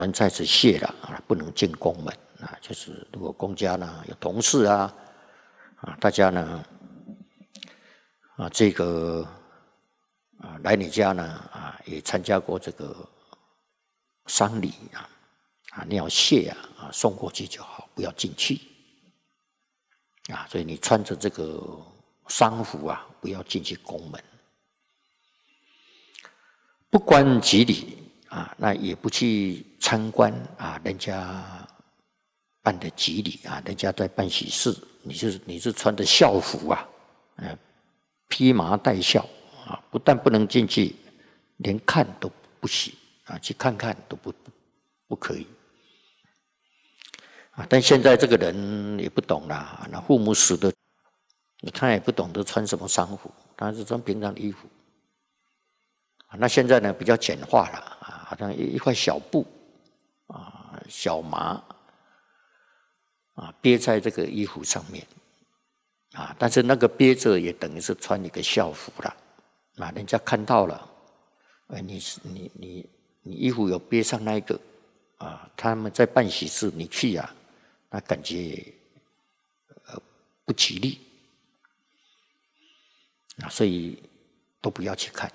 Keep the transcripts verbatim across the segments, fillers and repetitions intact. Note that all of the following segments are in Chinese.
人在此谢了啊，不能进宫门啊。就是如果公家呢有同事啊啊，大家呢啊这个啊来你家呢啊也参加过这个丧礼啊啊，你要谢啊啊送过去就好，不要进去啊。所以你穿着这个丧服啊，不要进去宫门，不观吉礼。啊，那也不去参观啊，人家办的吉礼啊，人家在办喜事，你是你是穿的孝服啊，呃，披麻戴孝啊，不但不能进去，连看都不行啊，去看看都不不可以啊。但现在这个人也不懂啦，那父母死的，他也不懂得穿什么丧服，他是穿平常的衣服。那现在呢比较简化了啊，好像一块小布啊、小麻啊憋在这个衣服上面啊，但是那个憋着也等于是穿一个孝服了啊，人家看到了，哎，你你你你衣服有憋上那一个啊，他们在办喜事，你去啊，那感觉呃不吉利啊，所以都不要去看。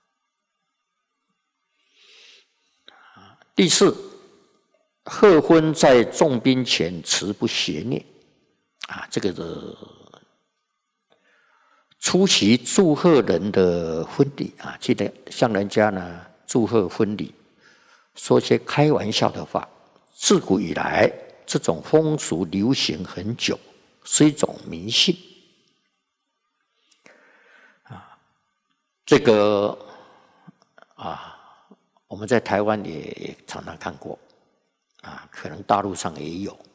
第四，贺婚在众宾前辞不邪念啊，这个的出席祝贺人的婚礼啊，记得向人家呢祝贺婚礼，说些开玩笑的话。自古以来，这种风俗流行很久，是一种迷信啊。这个啊。我们在台湾也也常常看过，啊，可能大陆上也有，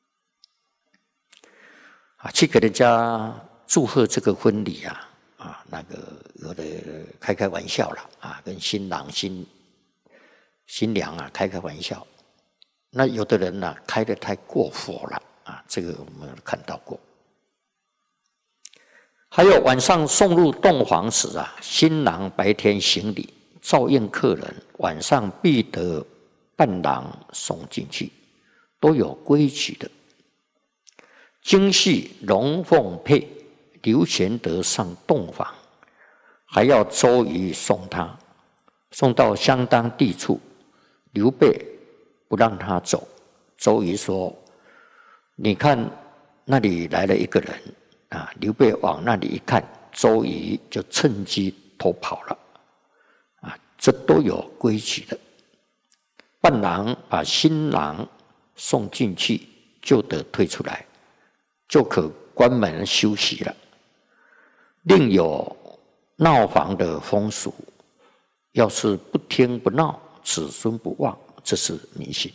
啊，去给人家祝贺这个婚礼啊，啊，那个有的开开玩笑了啊，跟新郎新新娘啊开开玩笑，那有的人呢、啊、开得太过火了啊，这个我们看到过。还有晚上送入洞房时啊，新郎白天行礼。照应客人，晚上必得伴郎送进去，都有规矩的。京戏龙凤配，刘玄德上洞房，还要周瑜送他，送到相当地处，刘备不让他走。周瑜说：“你看那里来了一个人啊！”刘备往那里一看，周瑜就趁机偷跑了。这都有规矩的。伴郎把新郎送进去，就得退出来，就可关门休息了。另有闹房的风俗，要是不听不闹，子孙不旺，这是迷信。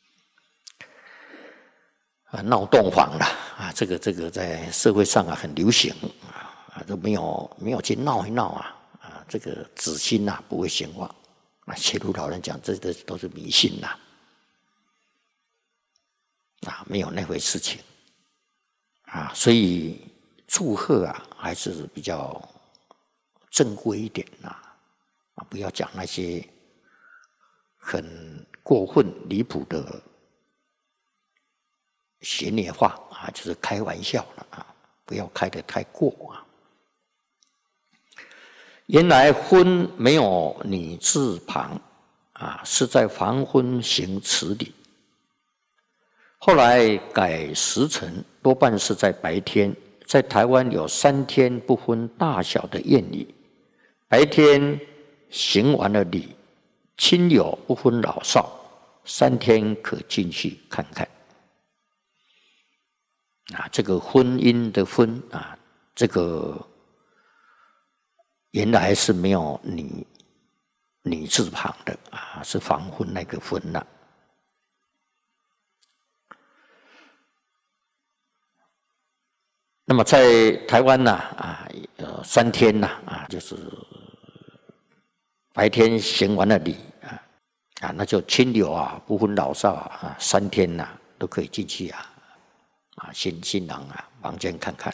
啊，闹洞房了啊，这个这个在社会上啊很流行啊，都没有没有去闹一闹啊。啊，这个子孙呐、啊、不会兴旺啊，切如老人讲，这这都是迷信呐、啊，啊，没有那回事情啊，所以祝贺啊还是比较正规一点呐、啊，啊，不要讲那些很过分离谱的邪念话啊，就是开玩笑了啊，不要开得太过啊。原来婚没有女字旁啊，是在黄昏行此礼。后来改时辰，多半是在白天。在台湾有三天不分大小的宴礼，白天行完了礼，亲友不分老少，三天可进去看看。啊，这个婚姻的婚啊，这个。原来是没有女女字旁的啊，是黄昏那个昏呐、啊。那么在台湾呢啊，呃三天呐啊，就是白天行完了礼啊啊，那就亲友啊不分老少啊，三天呐、啊、都可以进去啊啊新新郎啊房间看看。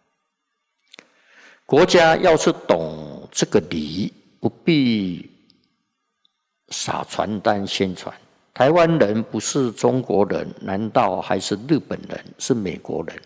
国家要是懂这个礼，不必撒传单宣传， 台湾人不是中国人，难道还是日本人？是美国人？